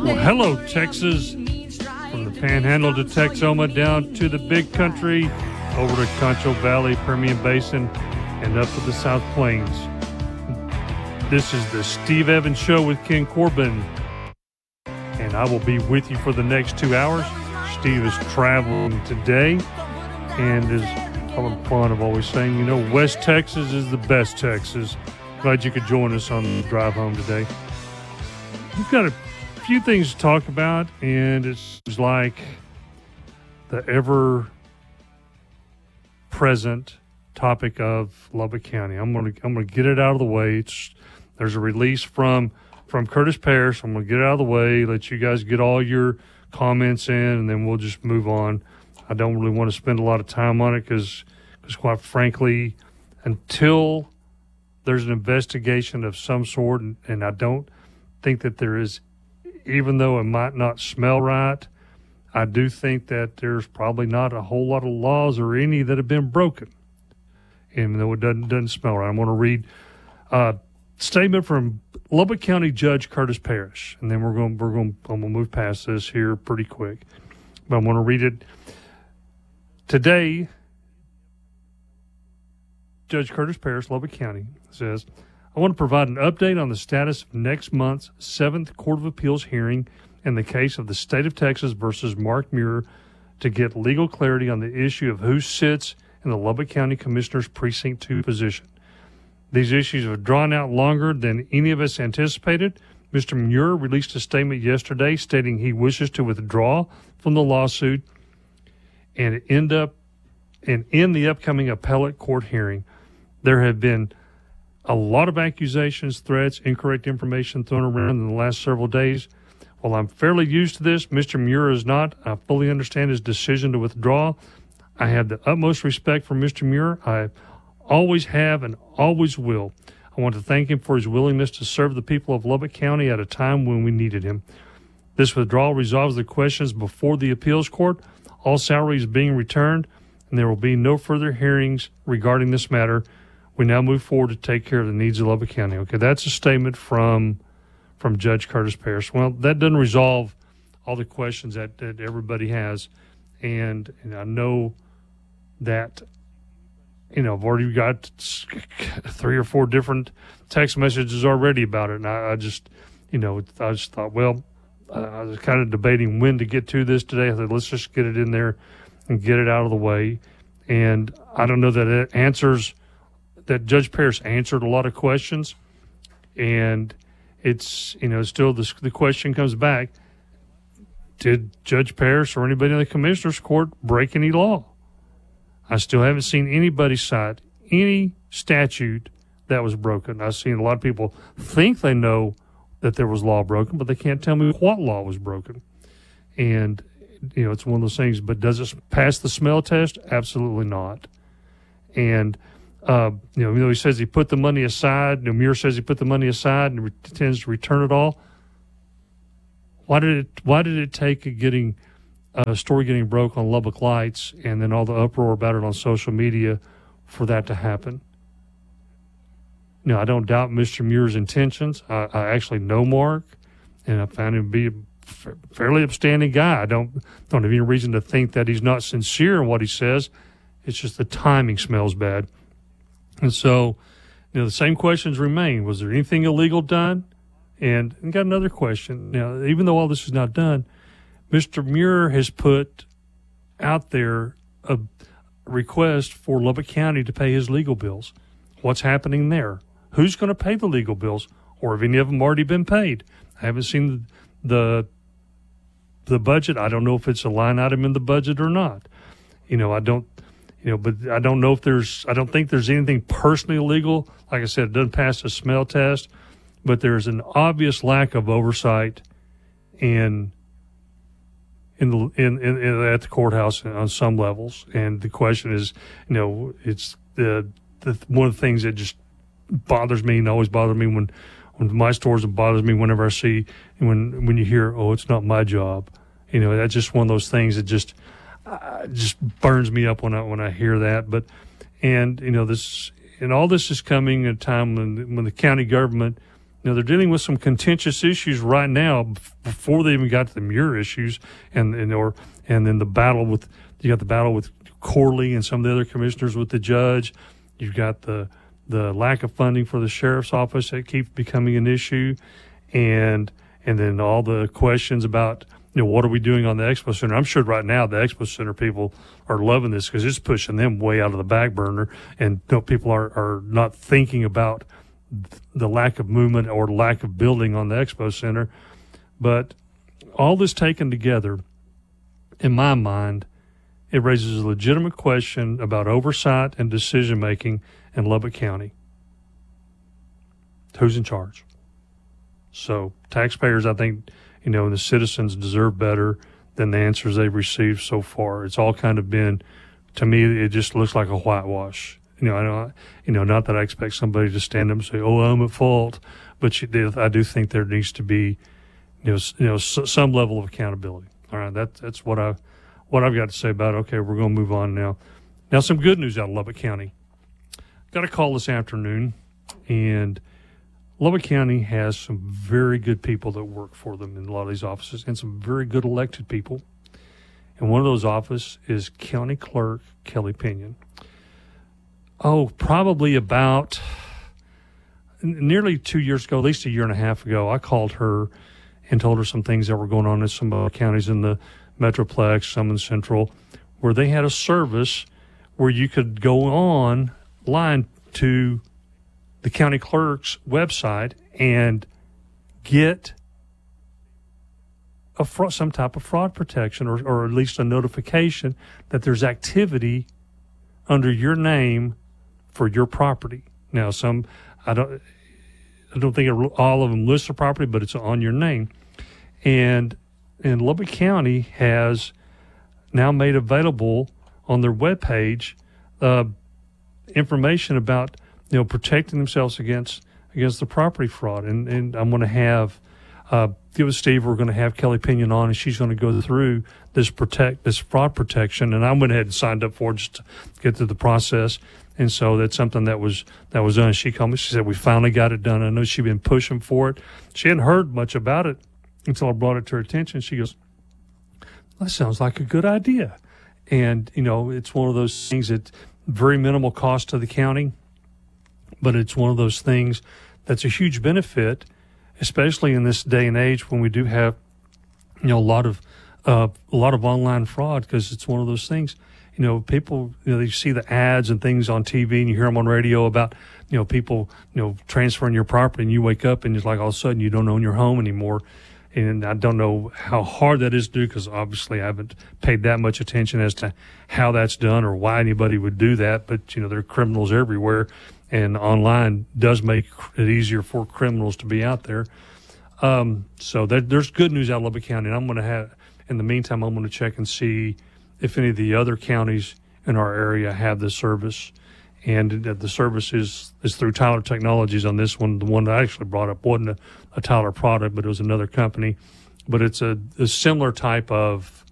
Well, hello, Texas. From the Panhandle to Texoma down to the Big Country, over to Concho Valley, Permian Basin, and up to the South Plains. This is the Steve Evans Show with Ken Corbin, and I will be with you for the next 2 hours. Steve is traveling today, and is having fun of always saying, you know, West Texas is the best Texas. Glad you could join us on the drive home today. We've got a few things to talk about, and it's like the ever-present topic of Lubbock County. I'm gonna get it out of the way. There's a release from Curtis Parrish. I'm gonna get it out of the way, let you guys get all your comments in, and then we'll just move on. I don't really want to spend a lot of time on it because quite frankly, until there's an investigation of some sort, and I don't think that there is, even though it might not smell right, I do think that there's probably not a whole lot of laws or any that have been broken, even though it doesn't smell right. I'm going to read a statement from Lubbock County Judge Curtis Parrish, and then I'm going to move past this here pretty quick. But I'm going to read it. Today, Judge Curtis Parrish, Lubbock County, says, I want to provide an update on the status of next month's 7th Court of Appeals hearing in the case of the state of Texas versus Mark Muir to get legal clarity on the issue of who sits in the Lubbock County Commissioner's Precinct 2 position. These issues have drawn out longer than any of us anticipated. Mr. Muir released a statement yesterday stating he wishes to withdraw from the lawsuit and in the upcoming appellate court hearing. There have been a lot of accusations, threats, incorrect information thrown around in the last several days. While I'm fairly used to this, Mr. Muir is not. I fully understand his decision to withdraw. I have the utmost respect for Mr. Muir. I always have and always will. I want to thank him for his willingness to serve the people of Lubbock County at a time when we needed him. This withdrawal resolves the questions before the appeals court. All salaries being returned, and there will be no further hearings regarding this matter. We now move forward to take care of the needs of Lubbock County. Okay, that's a statement from Judge Curtis Parrish. Well, that doesn't resolve all the questions that everybody has, and I know that, you know, I've already got 3 or 4 different text messages already about it, and I just thought, well, I was kind of debating when to get to this today. I thought, let's just get it in there and get it out of the way. And I don't know that it answers that Judge Parrish answered a lot of questions, and it's, you know, still the question comes back, did Judge Parrish or anybody in the Commissioner's Court break any law? I still haven't seen anybody cite any statute that was broken. I've seen a lot of people think they know that there was law broken, but they can't tell me what law was broken. And, you know, it's one of those things, but does it pass the smell test? Absolutely not. And, even though he says he put the money aside, Muir says he put the money aside and intends to return it all. Why did it take a story getting broke on Lubbock Lights and then all the uproar about it on social media for that to happen? You know, I don't doubt Mr. Muir's intentions. I actually know Mark, and I found him to be a fairly upstanding guy. I don't have any reason to think that he's not sincere in what he says. It's just the timing smells bad. And so, you know, the same questions remain. Was there anything illegal done? And I got another question. Now, even though all this is not done, Mr. Muir has put out there a request for Lubbock County to pay his legal bills. What's happening there? Who's going to pay the legal bills? Or have any of them already been paid? I haven't seen the budget. I don't know if it's a line item in the budget or not. You know, but I don't know if I don't think there's anything personally illegal. Like I said, it doesn't pass the smell test, but there's an obvious lack of oversight at the courthouse on some levels. And the question is, you know, it's the one of the things that just bothers me and always bothers me when my stores, it bothers me whenever I see when you hear, oh, it's not my job. You know, that's just one of those things that just burns me up when I hear that. But, and you know, all this is coming at a time when the county government they're dealing with some contentious issues right now before they even got to the Muir issues, and then the battle with Corley and some of the other commissioners with the judge. You've got the lack of funding for the sheriff's office that keeps becoming an issue, and then all the questions about what are we doing on the Expo Center. I'm sure right now the Expo Center people are loving this because it's pushing them way out of the back burner, and people are not thinking about the lack of movement or lack of building on the Expo Center. But all this taken together, in my mind, it raises a legitimate question about oversight and decision-making in Lubbock County. Who's in charge? So taxpayers, I think, and the citizens deserve better than the answers they've received so far. It's all kind of been, to me, it just looks like a whitewash. Not that I expect somebody to stand up and say, "Oh, I'm at fault," but I do think there needs to be, some level of accountability. All right, that's what I've got to say about it. Okay, we're going to move on now. Now, some good news out of Lubbock County. Got a call this afternoon, and Lubbock County has some very good people that work for them in a lot of these offices, and some very good elected people. And one of those offices is County Clerk Kelly Pinion. Probably about nearly 2 years ago, at least a year and a half ago, I called her and told her some things that were going on in some counties in the Metroplex, some in Central, where they had a service where you could go online to the county clerk's website and get some type of fraud protection, or at least a notification that there's activity under your name for your property. Now, I don't think all of them list the property, but it's on your name. And Lubbock County has now made available on their webpage information about protecting themselves against the property fraud. And I'm going to have give us Steve. We're going to have Kelly Pinion on, and she's going to go through this fraud protection. And I went ahead and signed up for it just to get through the process. And so that's something that was done. She called me. She said, we finally got it done. I know she'd been pushing for it. She hadn't heard much about it until I brought it to her attention. She goes, that sounds like a good idea. And, it's one of those things that very minimal cost to the county, but it's one of those things that's a huge benefit, especially in this day and age when we do have, a lot of online fraud, because it's one of those things. People, they see the ads and things on TV, and you hear them on radio about, people, transferring your property, and you wake up and it's like all of a sudden you don't own your home anymore. And I don't know how hard that is to do, because obviously I haven't paid that much attention as to how that's done or why anybody would do that. But, there are criminals everywhere, and online does make it easier for criminals to be out there. So there's good news out of Lubbock County. And I'm going to in the meantime, I'm going to check and see if any of the other counties in our area have this service. And the service is through Tyler Technologies on this one. The one that I actually brought up wasn't a Tyler product, but it was another company. But it's a similar type of